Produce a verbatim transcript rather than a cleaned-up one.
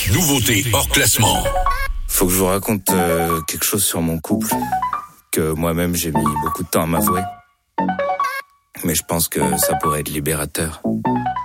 nouveauté hors classement. Faut que je vous raconte euh, quelque chose sur mon couple que moi-même j'ai mis beaucoup de temps à m'avouer. Mais je pense que ça pourrait être libérateur.